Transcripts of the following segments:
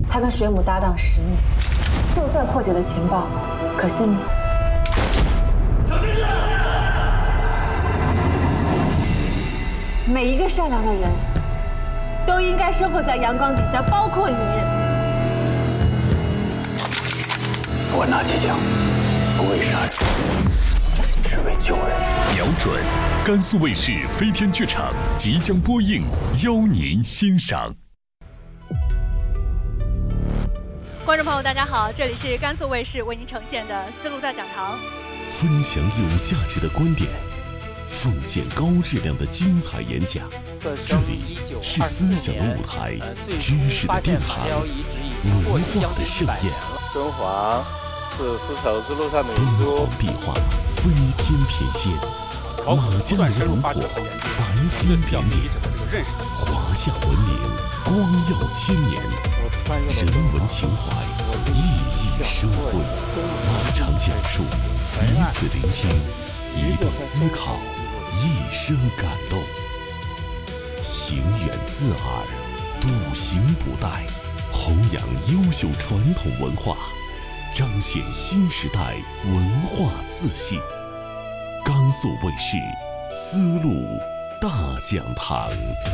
他跟水母搭档10年，就算破解了情报，可信吗？ 小心点！ 每一个善良的人，都应该生活在阳光底下，包括你。 我拿起枪，不为杀人，只为救人。 瞄准，甘肃卫视飞天剧场即将播映，邀您欣赏。 观众朋友，大家好，这里是甘肃卫视为您呈现的丝路大讲堂， 分享有价值的观点，奉献高质量的精彩演讲。这里是思想的舞台，知识的殿堂，文化的盛宴。 敦煌是丝绸之路上的敦煌壁画飞天翩跹，马家楼炉火繁星点点，华夏文明光耀千年，人文情怀熠熠生辉。一场讲述，彼此聆听，一段思考，一生感动。行远自耳，笃行不殆，弘扬优秀传统文化，彰显新时代文化自信。甘肃卫视丝路大讲堂。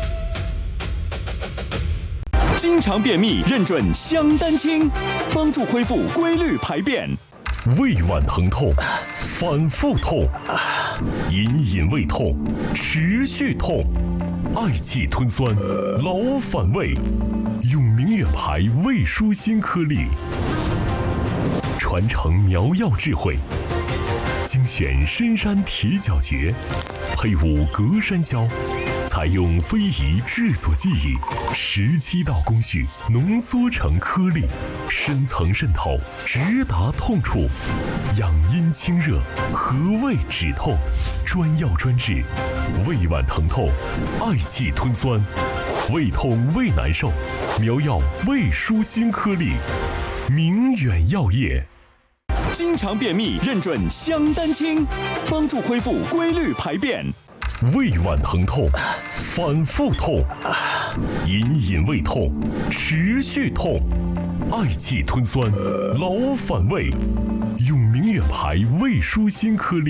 经常便秘认准香丹清，帮助恢复规律排便。 胃脘疼痛，反复痛，隐隐胃痛，持续痛，嗳气吞酸，老反胃，用明远牌胃舒心颗粒，传承苗药智慧，精选深山铁角蕨，配伍隔山椒，采用非遗制作技艺，17道工序浓缩成颗粒，深层渗透，直达痛处，养阴清热，和胃止痛，专药专治，胃脘疼痛，嗳气吞酸，胃痛胃难受，苗药胃舒心颗粒，明远药业。 经常便秘认准香丹清，帮助恢复规律排便。 胃脘疼痛，反复痛，隐隐胃痛，持续痛，嗳气吞酸，老反胃，用明远牌胃舒心颗粒。